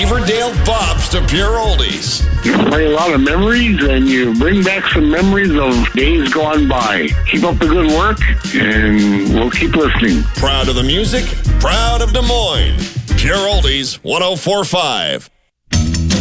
Beaverdale bops to pure oldies. You play a lot of memories, and you bring back some memories of days gone by. Keep up the good work, and we'll keep listening. Proud of the music, proud of Des Moines. Pure Oldies 104.5.